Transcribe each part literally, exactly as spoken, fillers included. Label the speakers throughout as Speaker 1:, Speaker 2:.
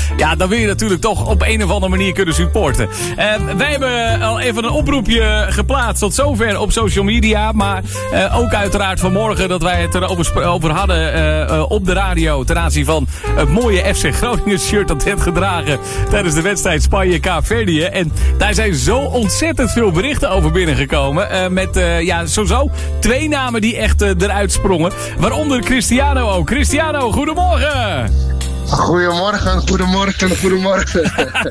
Speaker 1: Ja, dan wil je natuurlijk toch op een of andere manier kunnen supporten. Uh, wij hebben al even een oproepje geplaatst tot zover op social media. Maar uh, ook uiteraard vanmorgen dat wij het erover over hadden uh, uh, op de radio. Ten aanzien van het mooie F C Groningen shirt dat werd gedragen tijdens de wedstrijd Spanje-Kaapverdië. En daar zijn zo ontzettend veel berichten over binnengekomen. Uh, met uh, ja, sowieso twee namen die echt uh, eruit sprongen. Waaronder Cristiano ook. Cristiano, goedemorgen!
Speaker 2: Goedemorgen, goedemorgen, goedemorgen.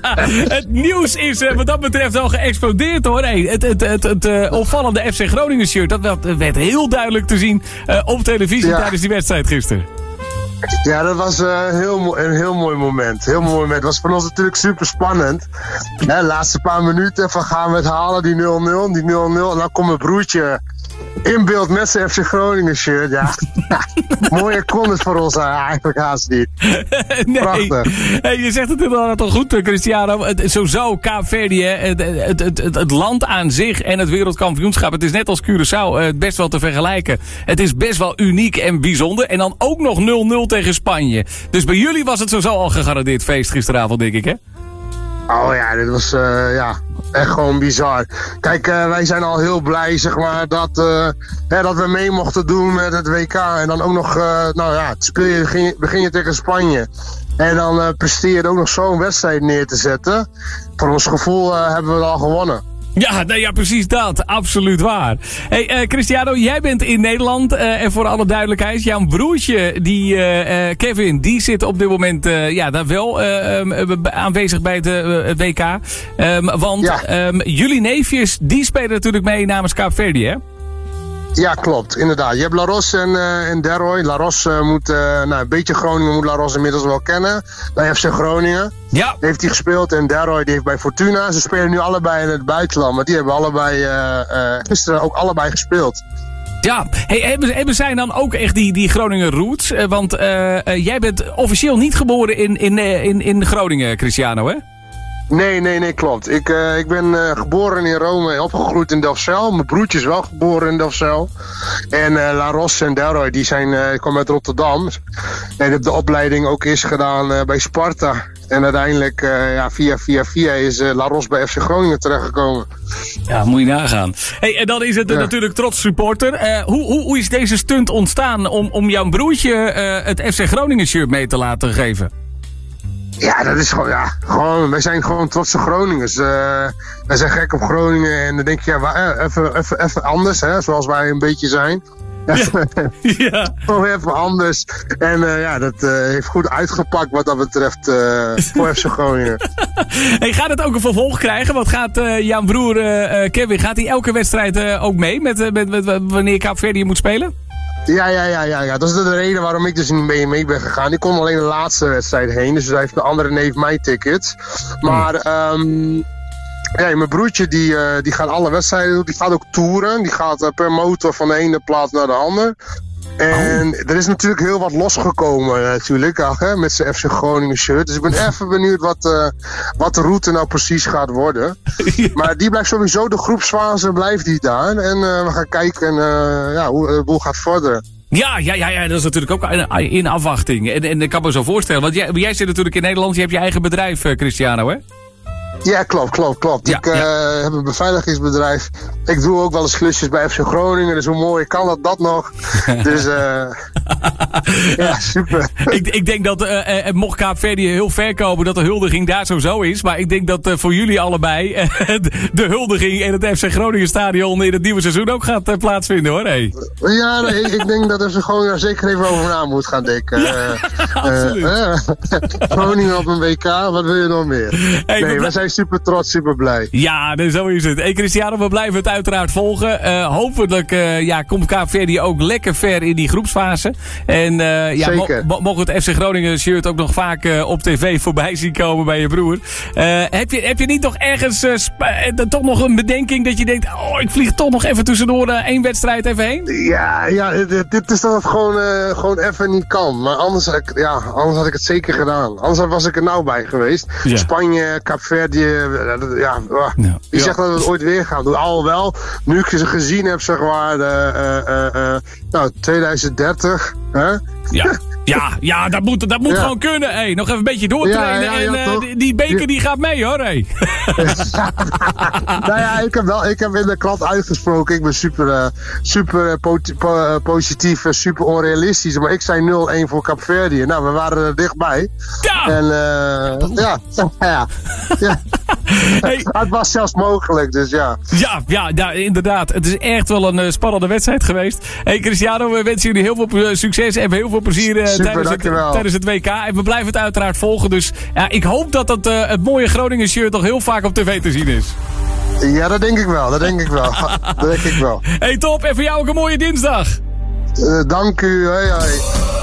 Speaker 1: Het nieuws is uh, wat dat betreft al geëxplodeerd hoor. Hey, het het, het, het uh, opvallende F C Groningen shirt, dat werd, werd heel duidelijk te zien uh, op televisie ja. tijdens die wedstrijd gisteren.
Speaker 2: Ja, dat was uh, heel, een heel mooi moment. Heel mooi moment. Het was voor ons natuurlijk super spannend. De laatste paar minuten van gaan we het halen, die nul nul, die nul nul. En dan komt mijn broertje in beeld met zijn F C Groningen shirt. Ja, mooier kon het voor ons eigenlijk haast niet.
Speaker 1: Nee.
Speaker 2: Prachtig.
Speaker 1: Hey, je zegt het inderdaad al goed, Cristiano. Het, sowieso Kaapverdië, het, het, het, het, het land aan zich en het wereldkampioenschap. Het is net als Curaçao uh, best wel te vergelijken. Het is best wel uniek en bijzonder. En dan ook nog nul nul tegen Spanje. Dus bij jullie was het sowieso al gegarandeerd feest gisteravond, denk ik, hè?
Speaker 2: Oh ja, dit was uh, ja, echt gewoon bizar. Kijk, uh, wij zijn al heel blij, zeg maar, dat, uh, hè, dat we mee mochten doen met het W K. En dan ook nog, uh, nou ja, het speel je, begin, je, begin je tegen Spanje. En dan uh, presteer je ook nog zo'n wedstrijd neer te zetten. Voor ons gevoel uh, hebben we het al gewonnen.
Speaker 1: Ja, nou ja, precies dat. Absoluut waar. Hey, uh, Cristiano, jij bent in Nederland. Uh, en voor alle duidelijkheid, jouw broertje, die, uh, uh, Kevin, die zit op dit moment uh, ja, daar wel uh, um, aanwezig bij het uh, W K. Um, want ja. um, jullie neefjes, die spelen natuurlijk mee namens Kaapverdië, hè?
Speaker 2: Ja, klopt, inderdaad. Je hebt Laros en, uh, en Deroy. Laros uh, moet, uh, nou, een beetje Groningen moet Laros inmiddels wel kennen. Bij F C Groningen
Speaker 1: ja.
Speaker 2: heeft hij gespeeld. En Deroy die heeft bij Fortuna. Ze spelen nu allebei in het buitenland. Maar die hebben allebei, uh, uh, gisteren ook allebei gespeeld.
Speaker 1: Ja, hey, hebben, hebben zij dan ook echt die, die Groningen roots? Uh, want uh, uh, jij bent officieel niet geboren in, in, in, in Groningen, Cristiano, hè?
Speaker 2: Nee, nee, nee, klopt. Ik, uh, ik ben uh, geboren in Rome en opgegroeid in Delfzijl. Mijn broertje is wel geboren in Delfzijl. En uh, Laros en Deroy, die zijn, uh, komen uit Rotterdam. En ik heb de opleiding ook eerst gedaan uh, bij Sparta. En uiteindelijk, uh, ja, via, via, via is uh, Laros bij F C Groningen terechtgekomen.
Speaker 1: Ja, moet je nagaan. Hey, en dan is het ja. natuurlijk trots supporter. Uh, hoe, hoe, hoe is deze stunt ontstaan om, om jouw broertje uh, het F C Groningen shirt mee te laten geven?
Speaker 2: Ja, dat is gewoon, ja, gewoon, wij zijn gewoon trotse Groningers. Uh, wij zijn gek op Groningen en dan denk je, ja, even, even, even anders, hè, zoals wij een beetje zijn.
Speaker 1: Ja. ja.
Speaker 2: Gewoon even anders. En uh, ja, dat uh, heeft goed uitgepakt wat dat betreft uh, voor F C Groningen.
Speaker 1: Hey, gaat het ook een vervolg krijgen? Wat gaat uh, jouw broer uh, Kevin, gaat hij elke wedstrijd uh, ook mee met, uh, met, met, met wanneer Kaapverdië moet spelen?
Speaker 2: Ja, ja, ja, ja, ja, dat is de reden waarom ik dus niet mee, mee ben gegaan. Ik kon alleen de laatste wedstrijd heen, dus hij heeft een andere neef mij tickets. Maar um, ja, mijn broertje die, uh, die gaat alle wedstrijden doen, die gaat ook toeren. Die gaat uh, per motor van de ene plaats naar de andere. En oh. er is natuurlijk heel wat losgekomen natuurlijk, al, hè, met zijn F C Groningen shirt. Dus ik ben even benieuwd wat, uh, wat de route nou precies gaat worden. Ja. Maar die blijft sowieso, de groepsfase blijft die daar. En uh, we gaan kijken uh, ja, hoe de boel gaat vorderen.
Speaker 1: Ja, ja, ja, ja, dat is natuurlijk ook in afwachting. En, en ik kan me zo voorstellen, want jij, jij zit natuurlijk in Nederland, je hebt je eigen bedrijf, Cristiano, hè?
Speaker 2: Ja, klopt, klopt, klopt.
Speaker 1: Ja,
Speaker 2: ik uh,
Speaker 1: ja.
Speaker 2: heb een beveiligingsbedrijf. Ik doe ook wel eens klusjes bij F C Groningen. Dus hoe mooi kan dat, dat nog? Dus uh, ja, super.
Speaker 1: ik, ik denk dat, uh, uh, mocht Kaapverdië heel ver komen, dat de huldiging daar sowieso is. Maar ik denk dat uh, voor jullie allebei uh, de huldiging in het F C Groningen stadion in het nieuwe seizoen ook gaat uh, plaatsvinden, hoor. Hey.
Speaker 2: Ja, nee, ik, ik denk dat F C Groningen daar zeker even over na moet gaan denken.
Speaker 1: Ja, uh, absoluut. Uh, uh,
Speaker 2: Groningen op een W K, wat wil je nog meer? Hey, nee, wij zijn super trots, super blij.
Speaker 1: Ja, dus zo is het. Hey Cristiano, we blijven het uiteraard volgen. Uh, hopelijk uh, ja, komt Kaapverdië ook lekker ver in die groepsfase. En uh, ja, mo- mo- mogen het F C Groningen shirt ook nog vaak uh, op tv voorbij zien komen bij je broer. Uh, heb, je, heb je niet toch ergens uh, sp- uh, toch nog een bedenking dat je denkt, oh, ik vlieg toch nog even tussendoor uh, één wedstrijd even heen?
Speaker 2: Ja, ja, dit, dit is dat het gewoon, uh, gewoon even niet kan. Maar anders, ja, anders had ik het zeker gedaan. Anders was ik er nou bij geweest. Ja. Spanje, Kaapverdië. Ja, ja. Wie ja. zegt dat we het ooit weer gaan doen? Alhoewel, nu ik ze gezien heb, zeg maar, de, uh, uh, uh, nou, twintig dertig, hè?
Speaker 1: Ja. Ja, ja, dat moet, dat moet
Speaker 2: Ja.
Speaker 1: gewoon kunnen. Hey, nog even een beetje doortrainen.
Speaker 2: Ja, ja, ja,
Speaker 1: en uh,
Speaker 2: toch?
Speaker 1: die, die beker die gaat mee hoor. Hey.
Speaker 2: Nou ja, ik heb wel, ik heb in de krant uitgesproken. Ik ben super, uh, super uh, po po uh, positief, uh, super onrealistisch. Maar ik zei nul een voor Kaapverdië. Nou, we waren er dichtbij.
Speaker 1: Ja!
Speaker 2: En uh, ja, ja, ja.
Speaker 1: Hey.
Speaker 2: Het was zelfs mogelijk, dus ja.
Speaker 1: Ja, ja, ja, inderdaad. Het is echt wel een uh, spannende wedstrijd geweest. Hey Cristiano, we wensen jullie heel veel uh, succes en heel veel plezier uh,
Speaker 2: Super,
Speaker 1: tijdens, het,
Speaker 2: dankjewel.
Speaker 1: tijdens het W K. En we blijven het uiteraard volgen. Dus ja, ik hoop dat het, uh, het mooie Groningen shirt nog heel vaak op tv te zien is.
Speaker 2: Ja, dat denk ik wel, dat denk ik wel. Dat denk ik wel.
Speaker 1: Hey top, en voor jou ook een mooie dinsdag.
Speaker 2: Uh, dank u, hoi hoi.